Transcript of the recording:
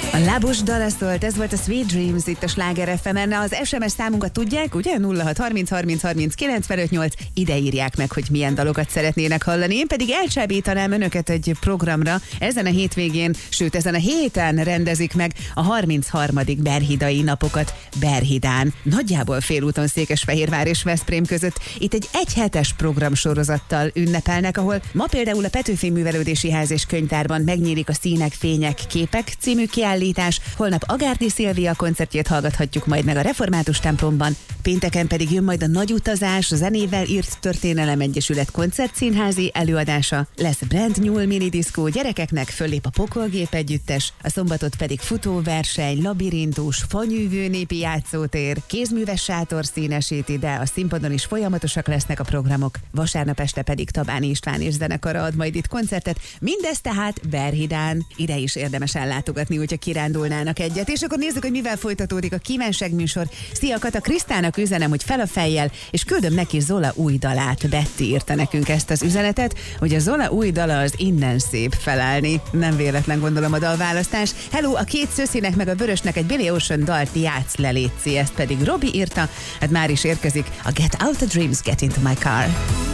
A lábos dala szólt, ez volt a Sweet Dreams itt a Sláger FM-en. Az SMS számunkat tudják, ugye? 06 30 30 30 95 8. Ide írják meg, hogy milyen dalokat szeretnének hallani. Én pedig elcsábítanám önöket egy programra. Ezen a hétvégén, sőt ezen a héten rendezik meg a 33. Berhidai napokat Berhidán. Nagyjából félúton Székesfehérvár és Veszprém között. Itt egy egyhetes programsorozattal ünnepelnek, ahol ma például a Petőfi Művelődési Ház és Könyvtárban megnyílik a Színek, Fények, Képek című kiállítás, holnap Agárdi Szilvia koncertjét hallgathatjuk majd meg a Református templomban, pénteken pedig jön majd a Nagy utazás, a zenével írt Történelem Egyesület koncertszínházi előadása, lesz Brand New minidiszkó, gyerekeknek föllép a Pokolgép együttes, a szombatot pedig futóverseny, labirintus, fanyűvő népi játszótér, kézműves sátor színesíti, de a színpadon is folyamatosak lesznek a programok. Vasárnap este pedig Tabáni István és zenekara ad majd itt koncertet, mindez tehát Berhidán. Ide is érdemes ellátogatni, hogyha kirándulnának egyet. És akkor nézzük, hogy mivel folytatódik a kívánság műsor. Szia, Kata, Krisztának üzenem, hogy fel a fejjel, és küldöm neki Zola új dalát. Betty írta nekünk ezt az üzenetet, hogy a Zola új dala az Innen szép felállni. Nem véletlen, gondolom, a dalválasztás. Hello, a két szöszinek meg a vörösnek egy Billy Ocean dalt játsz le, létszi, ezt pedig Robi írta. Hát már is érkezik a Get Out the Dreams, Get Into My Car.